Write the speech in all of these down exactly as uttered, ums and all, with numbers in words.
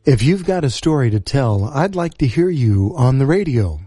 If you've got a story to tell, I'd like to hear you on the radio.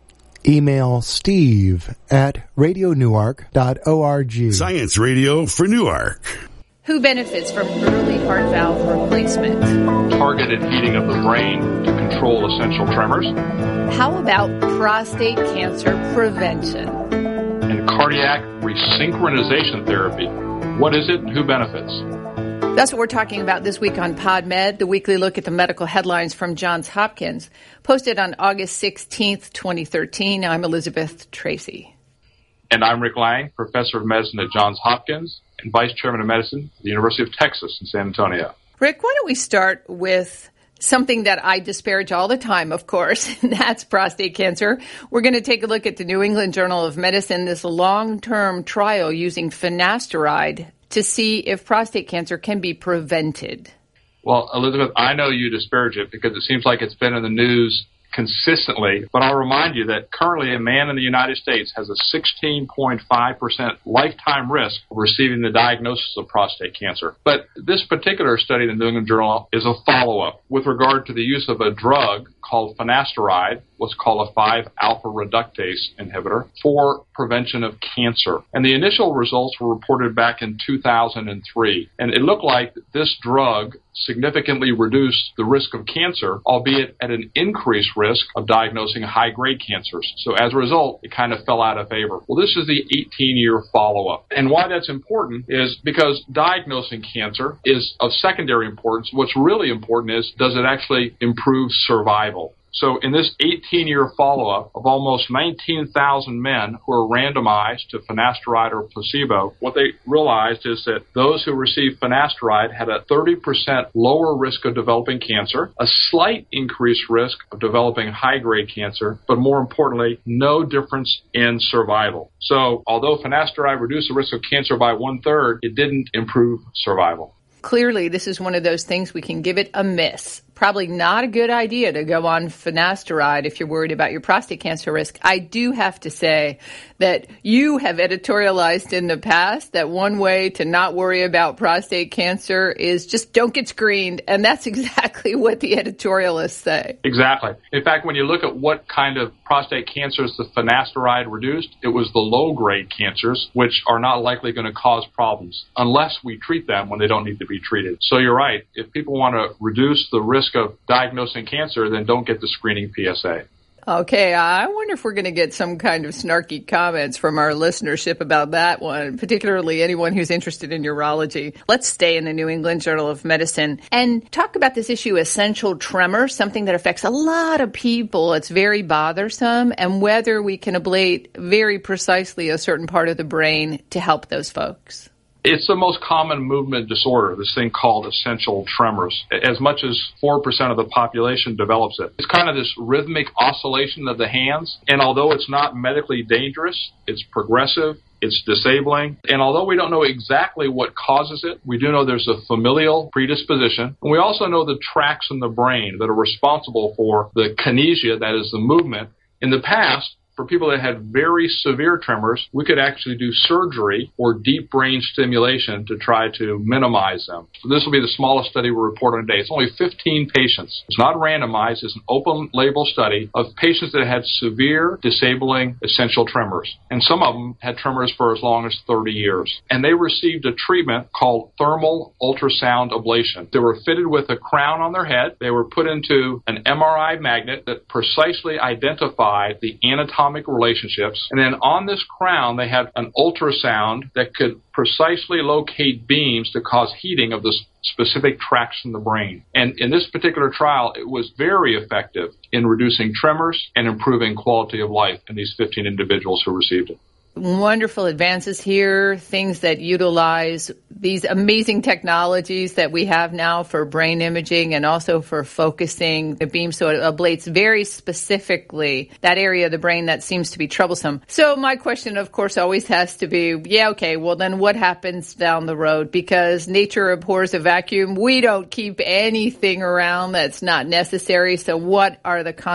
Email Steve at radio newark dot org. Science Radio for Newark. Who benefits from early heart valve replacement? Targeted heating of the brain to control essential tremors. How about prostate cancer prevention? And cardiac resynchronization therapy. What is it and who benefits? That's what we're talking about this week on PodMed, the weekly look at the medical headlines from Johns Hopkins, posted on August sixteenth, twenty thirteen. I'm Elizabeth Tracy. And I'm Rick Lang, professor of medicine at Johns Hopkins and vice chairman of medicine at the University of Texas in San Antonio. Rick, why don't we start with something that I disparage all the time, of course, and that's prostate cancer. We're going to take a look at the New England Journal of Medicine, this long-term trial using finasteride to see if prostate cancer can be prevented. Well, Elizabeth, I know you disparage it because it seems like it's been in the news consistently, but I'll remind you that currently a man in the United States has a sixteen point five percent lifetime risk of receiving the diagnosis of prostate cancer. But this particular study in the New England Journal is a follow-up with regard to the use of a drug called finasteride, what's called a five alpha reductase inhibitor, for prevention of cancer. And the initial results were reported back in two thousand three. And it looked like this drug significantly reduced the risk of cancer, albeit at an increased risk of diagnosing high-grade cancers. So as a result, it kind of fell out of favor. Well, this is the eighteen-year follow-up. And why that's important is because diagnosing cancer is of secondary importance. What's really important is, does it actually improve survival? So in this eighteen-year follow-up of almost nineteen thousand men who were randomized to finasteride or placebo, what they realized is that those who received finasteride had a thirty percent lower risk of developing cancer, a slight increased risk of developing high-grade cancer, but more importantly, no difference in survival. So although finasteride reduced the risk of cancer by one-third, it didn't improve survival. Clearly, this is one of those things we can give it a miss. Probably not a good idea to go on finasteride if you're worried about your prostate cancer risk. I do have to say that you have editorialized in the past that one way to not worry about prostate cancer is just don't get screened. And that's exactly what the editorialists say. Exactly. In fact, when you look at what kind of prostate cancers the finasteride reduced, it was the low-grade cancers, which are not likely going to cause problems unless we treat them when they don't need to be treated. So you're right. If people want to reduce the risk of diagnosing cancer, then don't get the screening P S A. Okay, I wonder if we're going to get some kind of snarky comments from our listenership about that one, particularly anyone who's interested in urology. Let's stay in the New England Journal of Medicine and talk about this issue, essential tremor, something that affects a lot of people. It's very bothersome, and whether we can ablate very precisely a certain part of the brain to help those folks. It's the most common movement disorder, this thing called essential tremors. As much as four percent of the population develops it. It's kind of this rhythmic oscillation of the hands, and although it's not medically dangerous, it's progressive, it's disabling, and although we don't know exactly what causes it, we do know there's a familial predisposition, and we also know the tracts in the brain that are responsible for the kinesia, that is the movement. In the past, for people that had very severe tremors, we could actually do surgery or deep brain stimulation to try to minimize them. So this will be the smallest study we're reporting today. It's only fifteen patients. It's not randomized. It's an open-label study of patients that had severe disabling essential tremors. And some of them had tremors for as long as thirty years. And they received a treatment called thermal ultrasound ablation. They were fitted with a crown on their head. They were put into an M R I magnet that precisely identified the anatomic relationships. And then on this crown, they had an ultrasound that could precisely locate beams to cause heating of the specific tracts in the brain. And in this particular trial, it was very effective in reducing tremors and improving quality of life in these fifteen individuals who received it. Wonderful advances here, things that utilize these amazing technologies that we have now for brain imaging and also for focusing the beam so it ablates very specifically that area of the brain that seems to be troublesome. So my question, of course, always has to be, yeah, okay, well then what happens down the road? Because nature abhors a vacuum. We don't keep anything around that's not necessary. So what are the consequences?